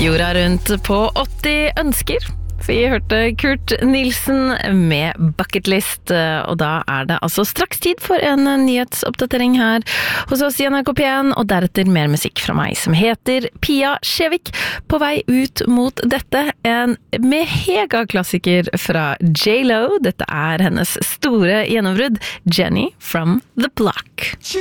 Jorda rundt på 80 ønsker. Vi hørte Kurt Nilsen med Bucketlist, og da det altså straks tid for en nyhetsoppdatering her hos oss i NRK P1, og deretter mer musikk fra meg som heter Pia Skjevik. På vei ut mot dette, en mega-klassiker fra J.Lo. Dette hennes store gjennombrudd, Jenny from the Block.